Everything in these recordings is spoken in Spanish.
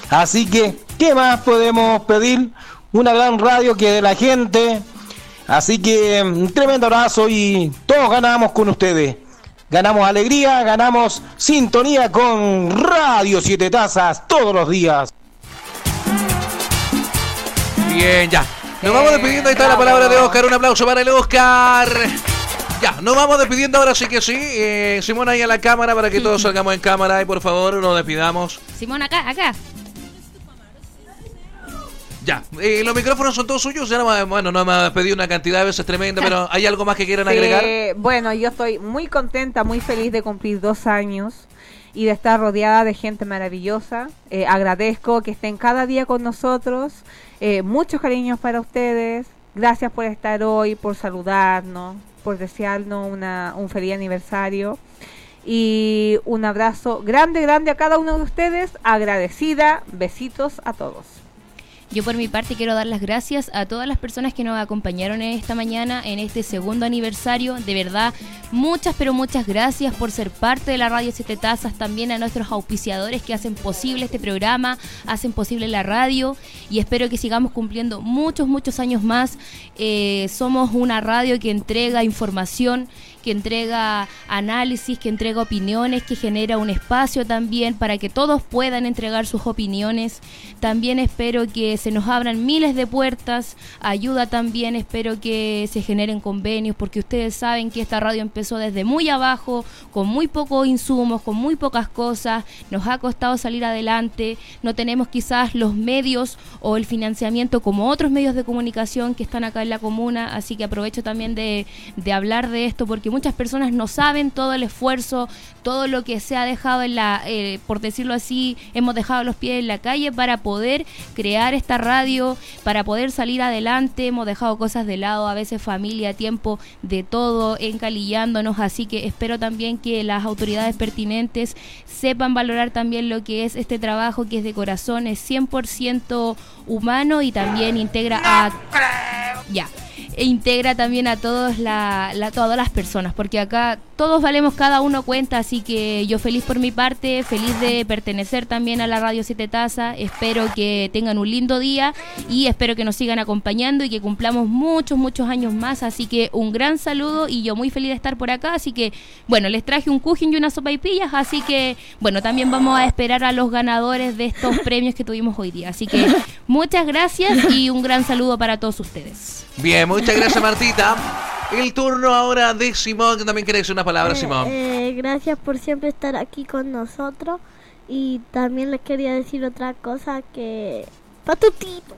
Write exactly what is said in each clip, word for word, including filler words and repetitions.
Así que, ¿qué más podemos pedir? Una gran radio que de la gente. Así que un tremendo abrazo y todos ganamos con ustedes. Ganamos alegría, ganamos sintonía con Radio Siete Tazas todos los días. Bien, ya. Nos vamos despidiendo. Ahí está la palabra de Oscar. Un aplauso para el Oscar. Ya, nos vamos despidiendo ahora sí que sí. Eh, Simón, ahí a la cámara para que todos salgamos en cámara y por favor nos despidamos. Simón, acá, acá. Ya, eh, los micrófonos son todos suyos. Ya no, bueno, no me ha pedido una cantidad de veces tremenda, pero ¿hay algo más que quieran agregar? Eh, bueno, yo estoy muy contenta, muy feliz de cumplir dos años y de estar rodeada de gente maravillosa. Eh, agradezco que estén cada día con nosotros. Eh, muchos cariños para ustedes. Gracias por estar hoy, por saludarnos, por desearnos una, un feliz aniversario. Y un abrazo grande, grande a cada uno de ustedes. Agradecida. Besitos a todos. Yo por mi parte quiero dar las gracias a todas las personas que nos acompañaron en esta mañana, en este segundo aniversario. De verdad, muchas pero muchas gracias por ser parte de la Radio Siete Tazas. También a nuestros auspiciadores que hacen posible este programa, hacen posible la radio. Y espero que sigamos cumpliendo muchos, muchos años más. Eh, somos una radio que entrega información, que entrega análisis, que entrega opiniones, que genera un espacio también para que todos puedan entregar sus opiniones. También espero que se nos abran miles de puertas, ayuda también, espero que se generen convenios, porque ustedes saben que esta radio empezó desde muy abajo, con muy pocos insumos, con muy pocas cosas, nos ha costado salir adelante, no tenemos quizás los medios o el financiamiento como otros medios de comunicación que están acá en la comuna, así que aprovecho también de, de hablar de esto, porque muchas personas no saben todo el esfuerzo, todo lo que se ha dejado en la, eh, por decirlo así, hemos dejado los pies en la calle para poder crear esta radio, para poder salir adelante. Hemos dejado cosas de lado, a veces familia, tiempo, de todo, encalillándonos, así que espero también que las autoridades pertinentes sepan valorar también lo que es este trabajo, que es de corazón, es cien por ciento humano y también integra a... Ya. E integra también a todos la, la, todas las personas, porque acá todos valemos, cada uno cuenta, así que yo feliz por mi parte, feliz de pertenecer también a la Radio Siete Tazas. Espero que tengan un lindo día y espero que nos sigan acompañando y que cumplamos muchos, muchos años más, así que un gran saludo y yo muy feliz de estar por acá, así que bueno, les traje un cujín y unas sopaipillas, así que bueno, también vamos a esperar a los ganadores de estos premios que tuvimos hoy día, así que muchas gracias y un gran saludo para todos ustedes. Bien, muchas gracias, Martita. El turno ahora de Simón, que también quiere decir una palabra, eh, Simón. Eh, gracias por siempre estar aquí con nosotros. Y también les quería decir otra cosa que... ¡Patutito!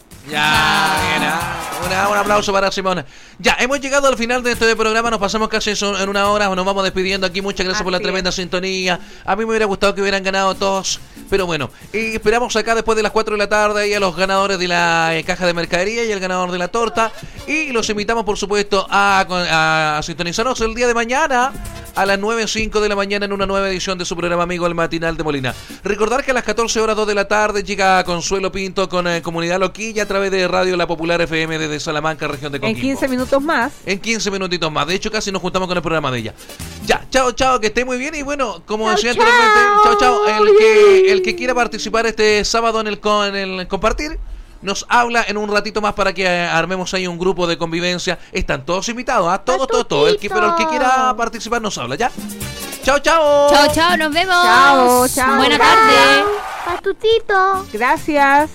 Ya, bien, una, un aplauso para Simón. Ya, hemos llegado al final de este programa, nos pasamos casi en una hora, nos vamos despidiendo aquí, muchas gracias Así por la tremenda es. sintonía. A mí me hubiera gustado que hubieran ganado todos, pero bueno, y esperamos acá después de las cuatro de la tarde y a los ganadores de la eh, caja de mercadería y el ganador de la torta, y los invitamos por supuesto a, a, a sintonizarnos el día de mañana a las nueve y cinco de la mañana en una nueva edición de su programa amigo El Matinal de Molina. Recordar que a las catorce horas dos de la tarde llega Consuelo Pinto con eh, Comunidad Loquilla a través de Radio La Popular F M desde Salamanca, región de Coquimbo. En quince minutos más. En quince minutitos más. De hecho, casi nos juntamos con el programa de ella. Ya, chao, chao, que esté muy bien. Y bueno, como chao, decía anteriormente, chao, chao. El que, el que quiera participar este sábado en el, en el compartir, nos habla en un ratito más para que armemos ahí un grupo de convivencia. Están todos invitados, ¿ah? Todos, todos, todos. El que, pero el que quiera participar nos habla, ¿ya? Chao, chao. Chao, chao, nos vemos. Chao, chao. Buena tarde. Patutito. Gracias.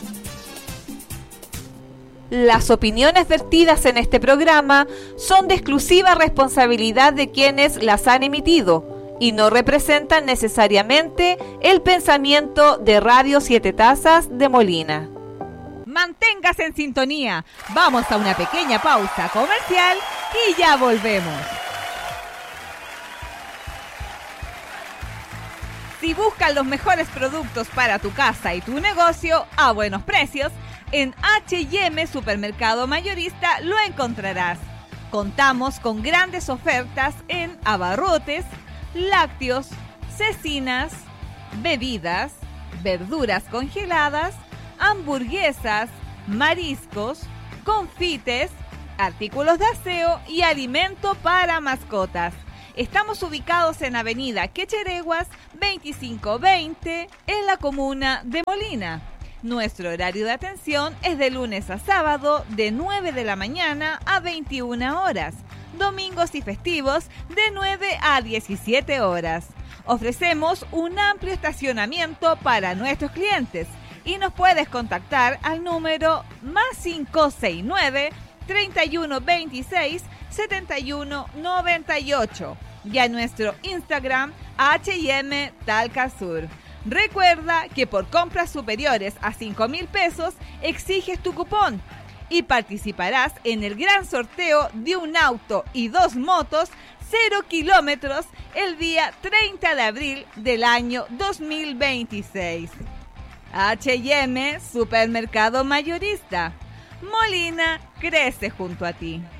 Las opiniones vertidas en este programa son de exclusiva responsabilidad de quienes las han emitido y no representan necesariamente el pensamiento de Radio Siete Tazas de Molina. Manténgase en sintonía. Vamos a una pequeña pausa comercial y ya volvemos. Si buscas los mejores productos para tu casa y tu negocio a buenos precios, en H y M Supermercado Mayorista lo encontrarás. Contamos con grandes ofertas en abarrotes, lácteos, cecinas, bebidas, verduras congeladas, hamburguesas, mariscos, confites, artículos de aseo y alimento para mascotas. Estamos ubicados en Avenida Quechereguas veinticinco veinte en la comuna de Molina. Nuestro horario de atención es de lunes a sábado de nueve de la mañana a veintiuna horas, domingos y festivos de nueve a diecisiete horas. Ofrecemos un amplio estacionamiento para nuestros clientes y nos puedes contactar al número más cinco seis nueve, treinta y uno veintiséis, setenta y uno noventa y ocho y a nuestro Instagram H y M Talca Sur. Recuerda que por compras superiores a cinco mil pesos exiges tu cupón y participarás en el gran sorteo de un auto y dos motos cero kilómetros el día treinta de abril del año dos mil veintiséis. H y M Supermercado Mayorista. Molina crece junto a ti.